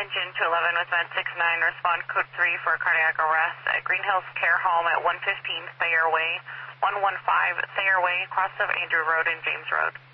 Engine 211 with Med 69, respond code 3 for cardiac arrest at Green Hills Care Home at 115 Thayer Way, 115 Thayer Way, cross of Andrew Road and James Road.